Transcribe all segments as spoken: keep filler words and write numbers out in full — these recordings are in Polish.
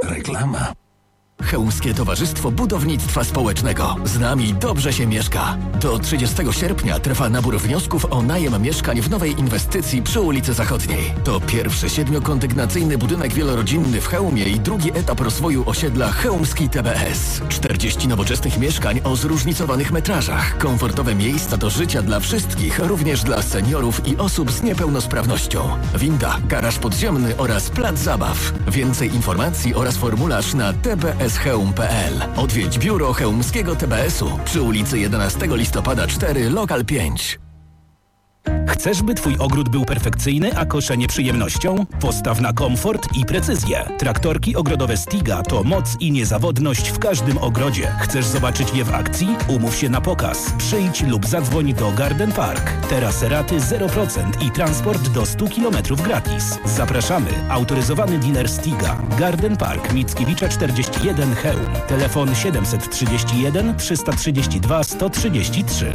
Reklama. Chełmskie Towarzystwo Budownictwa Społecznego. Z nami dobrze się mieszka. Do trzydziestego sierpnia trwa nabór wniosków o najem mieszkań w nowej inwestycji przy ulicy Zachodniej. To pierwszy siedmiokondygnacyjny budynek wielorodzinny w Chełmie i drugi etap rozwoju osiedla Chełmski T B S. czterdzieści nowoczesnych mieszkań o zróżnicowanych metrażach. Komfortowe miejsca do życia dla wszystkich, również dla seniorów i osób z niepełnosprawnością. Winda, garaż podziemny oraz plac zabaw. Więcej informacji oraz formularz na t b s chełm kropka p l. Odwiedź biuro Chełmskiego T B S-u przy ulicy jedenastego listopada cztery, lokal pięć. Chcesz, by twój ogród był perfekcyjny, a koszenie przyjemnością? Postaw na komfort i precyzję. Traktorki ogrodowe Stiga to moc i niezawodność w każdym ogrodzie. Chcesz zobaczyć je w akcji? Umów się na pokaz. Przyjdź lub zadzwoń do Garden Park. Teraz raty zero procent i transport do stu kilometrów gratis. Zapraszamy. Autoryzowany dealer Stiga. Garden Park Mickiewicza czterdzieści jeden Chełm. Telefon siedem trzy jeden, trzysta trzydzieści dwa, sto trzydzieści trzy.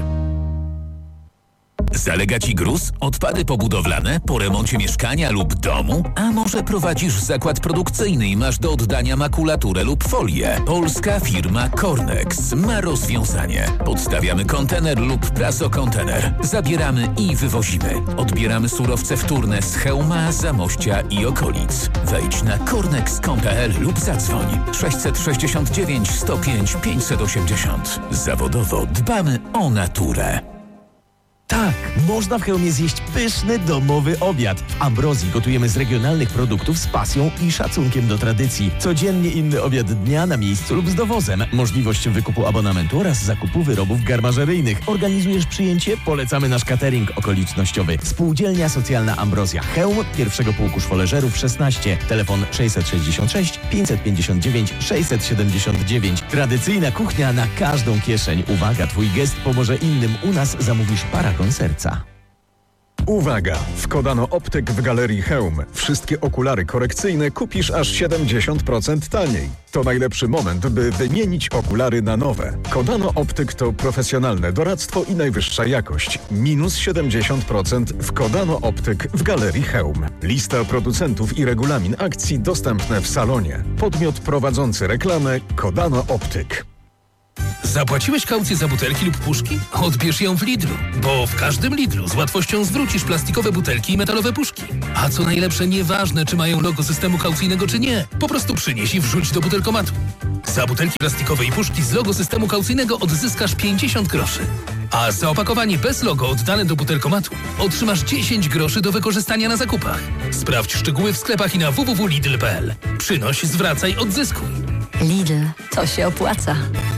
Zalega Ci gruz? Odpady pobudowlane? Po remoncie mieszkania lub domu? A może prowadzisz zakład produkcyjny i masz do oddania makulaturę lub folię? Polska firma Cornex ma rozwiązanie. Podstawiamy kontener lub prasokontener. Zabieramy i wywozimy. Odbieramy surowce wtórne z Chełma, Zamościa i okolic. Wejdź na cornex kropka com kropka p l lub zadzwoń sześćset sześćdziesiąt dziewięć, sto pięć, pięćset osiemdziesiąt. Zawodowo dbamy o naturę. Tak, można w Chełmie zjeść pyszny, domowy obiad. W Ambrozji gotujemy z regionalnych produktów z pasją i szacunkiem do tradycji. Codziennie inny obiad dnia na miejscu lub z dowozem. Możliwość wykupu abonamentu oraz zakupu wyrobów garmażeryjnych. Organizujesz przyjęcie? Polecamy nasz catering okolicznościowy. Spółdzielnia Socjalna Ambrozja Chełm, pierwszego pułku szwoleżerów szesnaście. Telefon sześćset sześćdziesiąt sześć, pięćset pięćdziesiąt dziewięć, sześćset siedemdziesiąt dziewięć. Tradycyjna kuchnia na każdą kieszeń. Uwaga, twój gest pomoże innym. U nas zamówisz paragon serca. Uwaga! W Kodano Optyk w Galerii Chełm wszystkie okulary korekcyjne kupisz aż siedemdziesiąt procent taniej. To najlepszy moment, by wymienić okulary na nowe. Kodano Optyk to profesjonalne doradztwo i najwyższa jakość. Minus siedemdziesiąt procent w Kodano Optyk w Galerii Chełm. Lista producentów i regulamin akcji dostępne w salonie. Podmiot prowadzący reklamę Kodano Optyk. Zapłaciłeś kaucję za butelki lub puszki? Odbierz ją w Lidlu, bo w każdym Lidlu z łatwością zwrócisz plastikowe butelki i metalowe puszki. A co najlepsze, nieważne czy mają logo systemu kaucyjnego czy nie, po prostu przynieś i wrzuć do butelkomatu. Za butelki plastikowe i puszki z logo systemu kaucyjnego odzyskasz pięćdziesiąt groszy. A za opakowanie bez logo oddane do butelkomatu otrzymasz dziesięć groszy do wykorzystania na zakupach. Sprawdź szczegóły w sklepach i na w w w kropka lidl kropka p l. Przynoś, zwracaj, odzyskuj. Lidl, to się opłaca.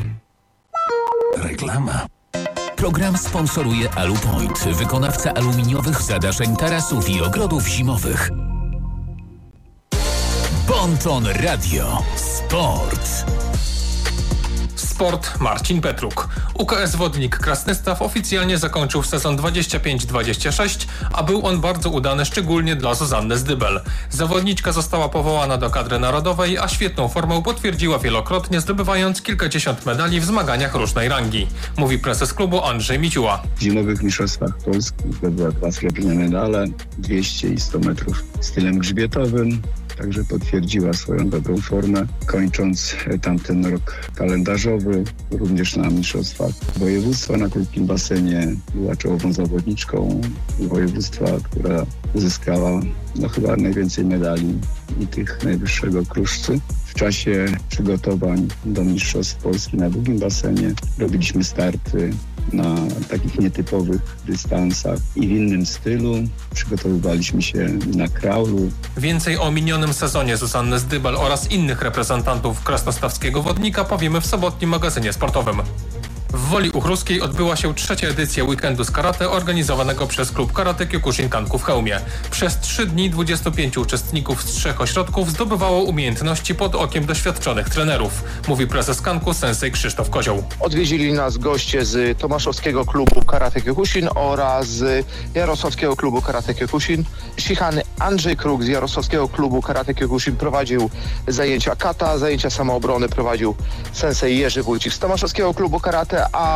Reklama. Program sponsoruje Alupoint, wykonawca aluminiowych zadaszeń tarasów i ogrodów zimowych. Bonton Radio. Sport. Sport Marcin Petruk. U K S Wodnik Krasnystaw oficjalnie zakończył sezon dwadzieścia pięć dwadzieścia sześć, a był on bardzo udany szczególnie dla Zuzanny Zdybel. Zawodniczka została powołana do kadry narodowej, a świetną formę potwierdziła wielokrotnie, zdobywając kilkadziesiąt medali w zmaganiach różnej rangi. Mówi prezes klubu Andrzej Miciuła. W zimowych mistrzostwach Polski zdobyła dwa srebrne medale, dwieście i sto metrów stylem grzbietowym. Także potwierdziła swoją dobrą formę, kończąc tamten rok kalendarzowy, również na mistrzostwach województwa na krótkim basenie. Była czołową zawodniczką województwa, która uzyskała no, chyba najwięcej medali i tych najwyższego kruszcy. W czasie przygotowań do mistrzostw Polski na długim basenie robiliśmy starty na takich nietypowych dystansach i w innym stylu. Przygotowywaliśmy się na kraulu. Więcej o minionym sezonie Zuzanny Zdybel oraz innych reprezentantów krasnostawskiego Wodnika powiemy w sobotnim magazynie sportowym. W Woli Uchruskiej odbyła się trzecia edycja weekendu z karate organizowanego przez klub Karate Kyokushin Kanku w Chełmie. Przez trzy dni dwudziestu pięciu uczestników z trzech ośrodków zdobywało umiejętności pod okiem doświadczonych trenerów, mówi prezes Kanku sensei Krzysztof Kozioł. Odwiedzili nas goście z Tomaszowskiego klubu Karate Kyokushin oraz z Jarosławskiego klubu Karate Kyokushin. Shichany Andrzej Kruk z Jarosławskiego klubu Karate Kyokushin prowadził zajęcia kata, zajęcia samoobrony prowadził sensei Jerzy Wójcik z Tomaszowskiego klubu Karate, a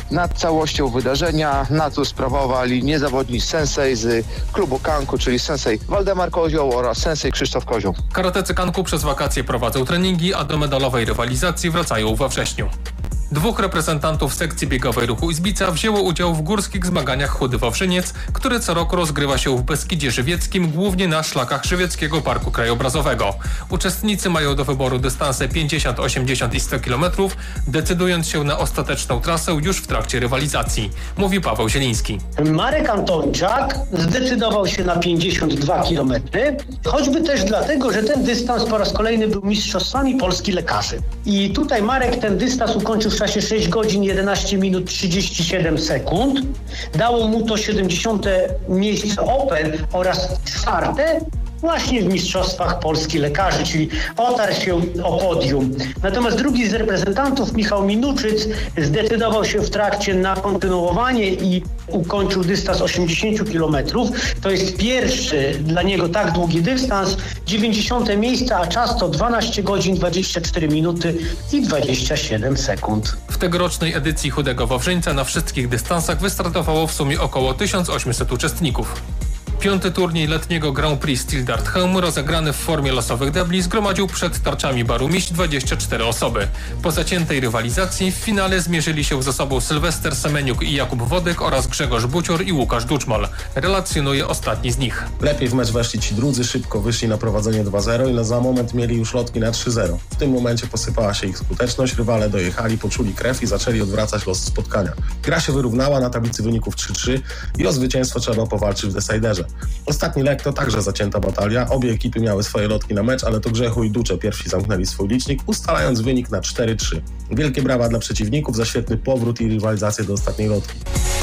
nad całością wydarzenia. Nadzór sprawowali niezawodni sensei z klubu Kanku, czyli sensei Waldemar Kozioł oraz sensei Krzysztof Kozioł. Karatecy Kanku przez wakacje prowadzą treningi, a do medalowej rywalizacji wracają we wrześniu. Dwóch reprezentantów sekcji biegowej Ruchu Izbica wzięło udział w górskich zmaganiach Chudy Wawrzyniec, który co roku rozgrywa się w Beskidzie Żywieckim, głównie na szlakach Żywieckiego Parku Krajobrazowego. Uczestnicy mają do wyboru dystanse pięćdziesiąt, osiemdziesiąt i sto kilometrów, decydując się na ostateczną trasę już w trakcie rywalizacji, mówi Paweł Zieliński. Marek Antończak zdecydował się na pięćdziesiąt dwa kilometry, choćby też dlatego, że ten dystans po raz kolejny był mistrzostwami Polski lekarzy. I tutaj Marek ten dystans ukończył w czasie sześć godzin jedenaście minut trzydzieści siedem sekund. Dało mu to siedemdziesiąte miejsce Open oraz czwarte właśnie w Mistrzostwach Polski Lekarzy, czyli otarł się o podium. Natomiast drugi z reprezentantów, Michał Minuczyc, zdecydował się w trakcie na kontynuowanie i ukończył dystans osiemdziesiąt kilometrów. To jest pierwszy dla niego tak długi dystans, dziewięćdziesiąte miejsce, a czas to dwanaście godzin dwadzieścia cztery minuty i dwadzieścia siedem sekund. W tegorocznej edycji Chudego Wawrzyńca na wszystkich dystansach wystartowało w sumie około tysiąc osiemset uczestników. Piąty turniej letniego Grand Prix Steel Dart Chełm, rozegrany w formie losowych debli, zgromadził przed tarczami baru Miś dwadzieścia cztery osoby. Po zaciętej rywalizacji w finale zmierzyli się ze sobą Sylwester Semeniuk i Jakub Wodyk oraz Grzegorz Bucior i Łukasz Duczmal. Relacjonuje ostatni z nich. Lepiej w mecz weszli ci drudzy, szybko wyszli na prowadzenie dwa zero i na za moment mieli już lotki na trzy zero. W tym momencie posypała się ich skuteczność, rywale dojechali, poczuli krew i zaczęli odwracać los spotkania. Gra się wyrównała, na tablicy wyników trzy trzy i o zwycięstwo trzeba powalczyć w desajderze. Ostatni leg to także zacięta batalia. Obie ekipy miały swoje lotki na mecz, ale to Grzechu i Ducze pierwsi zamknęli swój licznik, ustalając wynik na cztery trzy. Wielkie brawa dla przeciwników za świetny powrót i rywalizację do ostatniej lotki.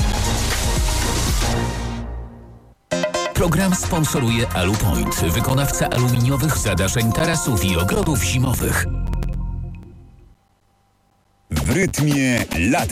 Program sponsoruje Alupoint, wykonawca aluminiowych zadaszeń tarasów i ogrodów zimowych. W rytmie lata.